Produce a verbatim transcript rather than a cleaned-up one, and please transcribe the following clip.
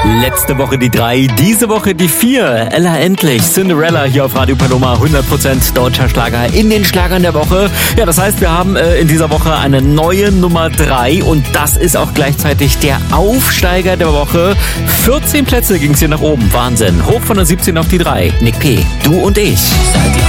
Letzte Woche die drei, diese Woche die vier. Ella endlich, Cinderella hier auf Radio Paloma, hundert Prozent deutscher Schlager in den Schlagern der Woche. Ja, das heißt, wir haben äh, in dieser Woche eine neue Nummer drei und das ist auch gleichzeitig der Aufsteiger der Woche. vierzehn Plätze ging es hier nach oben, Wahnsinn. Hoch von der siebzehn auf die drei. Nick P., du und ich.